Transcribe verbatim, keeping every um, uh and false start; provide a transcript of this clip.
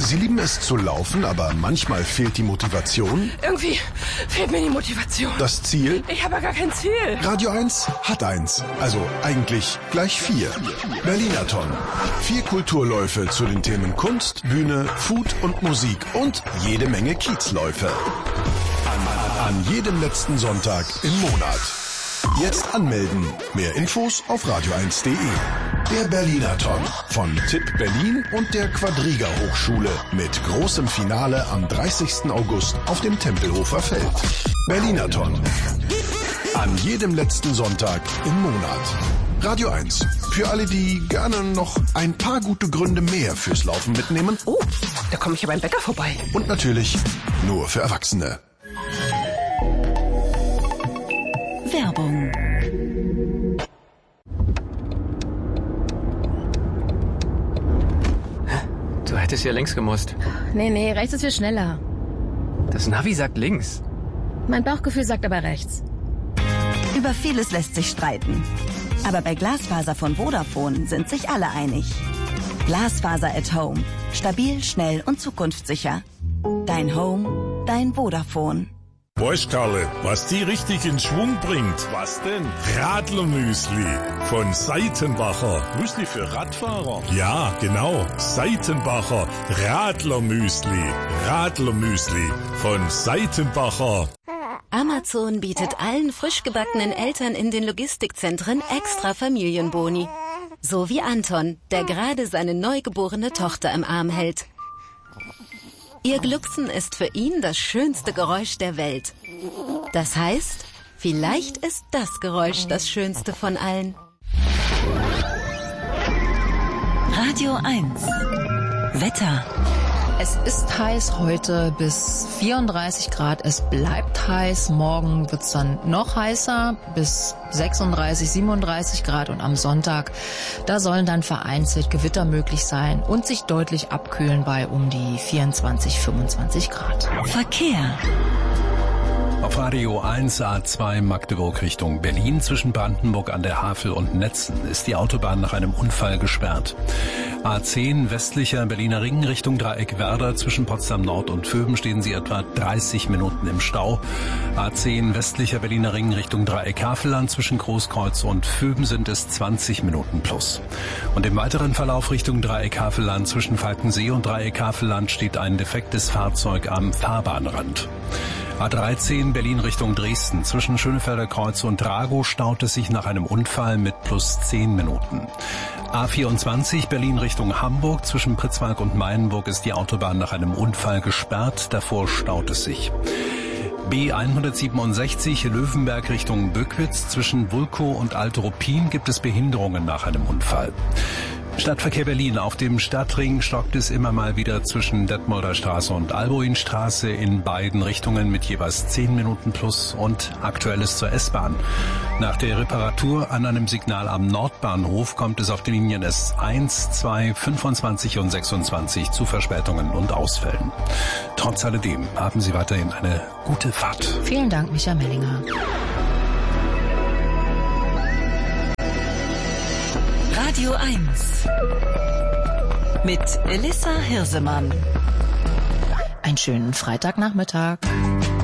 Sie lieben es zu laufen, aber manchmal fehlt die Motivation? Irgendwie fehlt mir die Motivation. Das Ziel? Ich habe gar kein Ziel. Radio eins hat eins. Also eigentlich gleich vier. Berlinathon. Vier Kulturläufe zu den Themen Kunst, Bühne, Food und Musik und jede Menge Kiezläufe. An, an jedem letzten Sonntag im Monat. Jetzt anmelden. Mehr Infos auf radio eins punkt de. Der Berlinathon von Tipp Berlin und der Quadriga Hochschule mit großem Finale am dreißigsten August auf dem Tempelhofer Feld. Berlinathon. An jedem letzten Sonntag im Monat. Radio eins. Für alle, die gerne noch ein paar gute Gründe mehr fürs Laufen mitnehmen. Oh, da komme ich ja beim Bäcker vorbei. Und natürlich nur für Erwachsene. Werbung. Du hättest ja links gemusst. Nee, nee, rechts ist viel schneller. Das Navi sagt links. Mein Bauchgefühl sagt aber rechts. Über vieles lässt sich streiten. Aber bei Glasfaser von Vodafone sind sich alle einig. Glasfaser at Home. Stabil, schnell und zukunftssicher. Dein Home, dein Vodafone. Weißt Karle, was die richtig in Schwung bringt? Was denn? Radlermüsli von Seitenbacher. Müsli für Radfahrer? Ja, genau. Seitenbacher Radlermüsli. Radlermüsli von Seitenbacher. Amazon bietet allen frisch gebackenen Eltern in den Logistikzentren extra Familienboni. So wie Anton, der gerade seine neugeborene Tochter im Arm hält. Ihr Glucksen ist für ihn das schönste Geräusch der Welt. Das heißt, vielleicht ist das Geräusch das schönste von allen. Radio eins. Wetter. Es ist heiß heute bis vierunddreißig Grad. Es bleibt heiß. Morgen wird's dann noch heißer bis sechsunddreißig, siebenunddreißig Grad. Und am Sonntag, da sollen dann vereinzelt Gewitter möglich sein und sich deutlich abkühlen bei um die vierundzwanzig, fünfundzwanzig Grad. Verkehr. Auf Radio eins A zwei Magdeburg Richtung Berlin zwischen Brandenburg an der Havel und Netzen ist die Autobahn nach einem Unfall gesperrt. A zehn westlicher Berliner Ring Richtung Dreieck Werder zwischen Potsdam Nord und Vöben stehen Sie etwa dreißig Minuten im Stau. A zehn westlicher Berliner Ring Richtung Dreieck Havelland zwischen Großkreuz und Vöben sind es zwanzig Minuten plus. Und im weiteren Verlauf Richtung Dreieck Havelland zwischen Falkensee und Dreieck Havelland steht ein defektes Fahrzeug am Fahrbahnrand. A dreizehn Berlin Richtung Dresden. Zwischen Schönefelder Kreuz und Dragow staut es sich nach einem Unfall mit plus zehn Minuten. A vierundzwanzig Berlin Richtung Hamburg. Zwischen Pritzwalk und Meilenburg ist die Autobahn nach einem Unfall gesperrt. Davor staut es sich. B hundertsiebenundsechzig Löwenberg Richtung Böckwitz. Zwischen Vulkow und Alt-Ruppin gibt es Behinderungen nach einem Unfall. Stadtverkehr Berlin. Auf dem Stadtring stockt es immer mal wieder zwischen Detmolder Straße und Albuinstraße in beiden Richtungen mit jeweils zehn Minuten plus und Aktuelles zur S-Bahn. Nach der Reparatur an einem Signal am Nordbahnhof kommt es auf den Linien S eins, zwei, fünfundzwanzig und sechsundzwanzig zu Verspätungen und Ausfällen. Trotz alledem haben Sie weiterhin eine gute Fahrt. Vielen Dank, Michael Mellinger. Radio eins. Mit Elissa Hirsemann. Einen schönen Freitagnachmittag.